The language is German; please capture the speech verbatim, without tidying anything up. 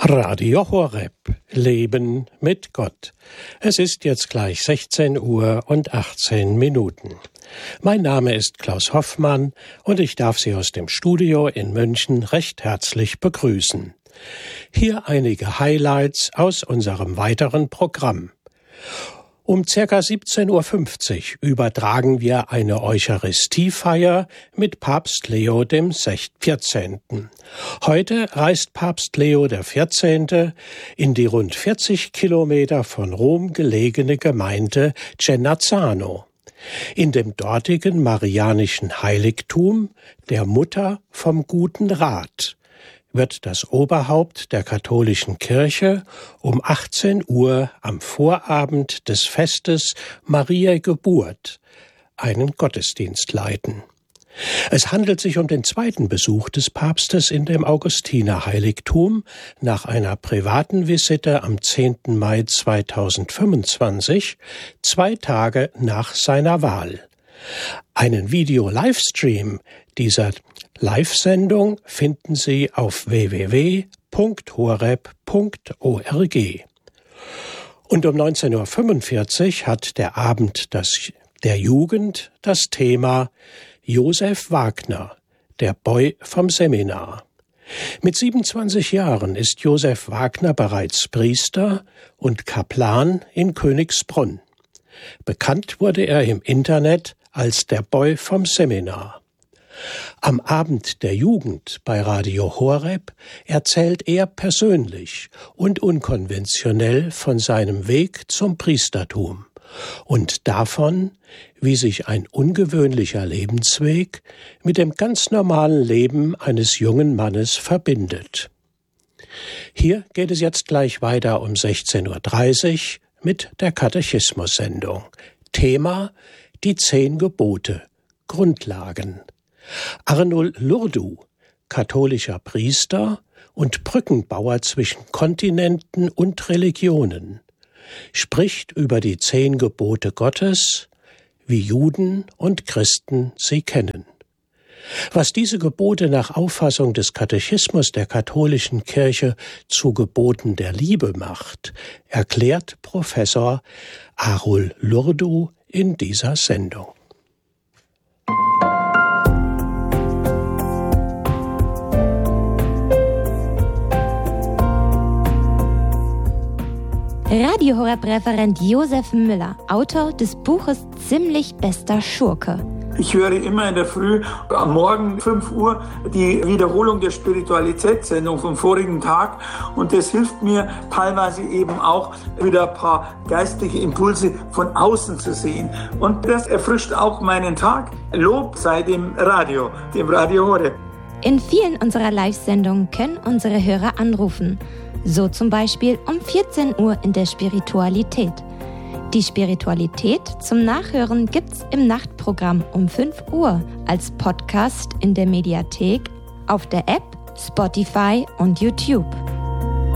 Radio Horeb, Leben mit Gott. Es ist jetzt gleich sechzehn Uhr und achtzehn Minuten. Mein Name ist Klaus Hoffmann und ich darf Sie aus dem Studio in München recht herzlich begrüßen. Hier einige Highlights aus unserem weiteren Programm. Um circa siebzehn Uhr fünfzig übertragen wir eine Eucharistiefeier mit Papst Leo dem vierzehnten. Heute reist Papst Leo der vierzehnte in die rund vierzig Kilometer von Rom gelegene Gemeinde Genazzano. In dem dortigen marianischen Heiligtum der Mutter vom Guten Rat wird das Oberhaupt der katholischen Kirche um achtzehn Uhr am Vorabend des Festes Mariä Geburt einen Gottesdienst leiten. Es handelt sich um den zweiten Besuch des Papstes in dem Augustinerheiligtum nach einer privaten Visite am zehnten Mai zweitausendfünfundzwanzig, zwei Tage nach seiner Wahl. Einen Video-Livestream dieser Live-Sendung finden Sie auf w w w punkt horeb punkt org. Und um neunzehn Uhr fünfundvierzig hat der Abend das, der Jugend das Thema Josef Wagner, der Boy vom Seminar. Mit siebenundzwanzig Jahren ist Josef Wagner bereits Priester und Kaplan in Königsbrunn. Bekannt wurde er im Internet als der Boy vom Seminar. Am Abend der Jugend bei Radio Horeb erzählt er persönlich und unkonventionell von seinem Weg zum Priestertum und davon, wie sich ein ungewöhnlicher Lebensweg mit dem ganz normalen Leben eines jungen Mannes verbindet. Hier geht es jetzt gleich weiter um sechzehn Uhr dreißig mit der Katechismus-Sendung. Thema: die zehn Gebote, Grundlagen. Arnold Lurdu, katholischer Priester und Brückenbauer zwischen Kontinenten und Religionen, spricht über die zehn Gebote Gottes, wie Juden und Christen sie kennen. Was diese Gebote nach Auffassung des Katechismus der katholischen Kirche zu Geboten der Liebe macht, erklärt Professor Arnold Lurdu in dieser Sendung. Radio Horeb-Referent Josef Müller, Autor des Buches Ziemlich bester Schurke. Ich höre immer in der Früh, am Morgen fünf Uhr, die Wiederholung der Spiritualitätssendung vom vorigen Tag. Und das hilft mir teilweise eben auch, wieder ein paar geistliche Impulse von außen zu sehen. Und das erfrischt auch meinen Tag. Lob sei dem Radio, dem Radio Horeb. In vielen unserer Live-Sendungen können unsere Hörer anrufen. So zum Beispiel um vierzehn Uhr in der Spiritualität. Die Spiritualität zum Nachhören gibt's im Nachtprogramm um fünf Uhr als Podcast in der Mediathek, auf der App, Spotify und YouTube.